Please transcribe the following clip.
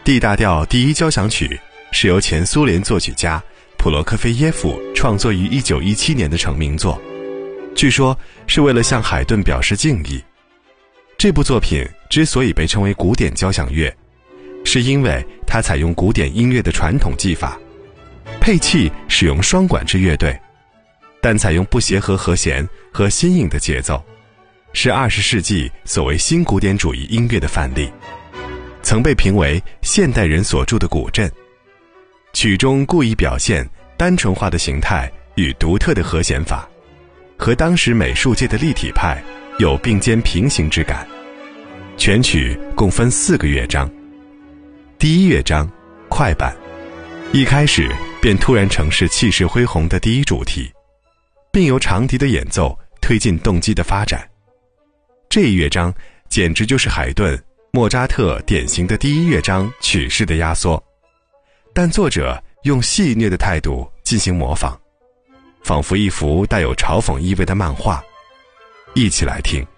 D 大调第一交响曲是由前苏联作曲家普罗科菲耶夫创作于1917年的成名作，据说是为了向海顿表示敬意。这部作品之所以被称为古典交响乐，是因为它采用古典音乐的传统技法，配器使用双管制乐队，但采用不协和和弦和新颖的节奏，是20世纪所谓新古典主义音乐的范例，曾被评为现代人所著的古镇。曲中故意表现单纯化的形态与独特的和弦法，和当时美术界的立体派有并肩平行之感。全曲共分4个乐章。第一乐章快板，一开始便突然呈现气势恢宏的第一主题，并由长笛的演奏推进动机的发展。这一乐章简直就是海顿、莫扎特典型的第一乐章曲式的压缩，但作者用戏谑的态度进行模仿，仿佛一幅带有嘲讽意味的漫画。一起来听。